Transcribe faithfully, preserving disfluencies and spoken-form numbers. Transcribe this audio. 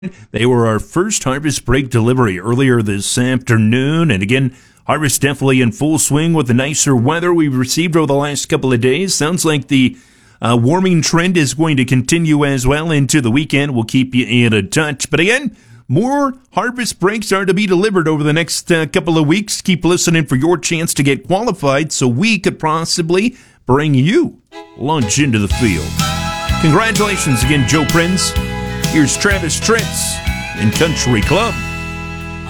They were our first harvest break delivery earlier this afternoon. And again, harvest definitely in full swing with the nicer weather we've received over the last couple of days. Sounds like the uh, warming trend is going to continue as well into the weekend. We'll keep you in a touch. But again, more harvest breaks are to be delivered over the next uh, couple of weeks. Keep listening for your chance to get qualified so we could possibly bring you lunch into the field. Congratulations again, Joe Prince. Here's Travis Tritz in Country Club.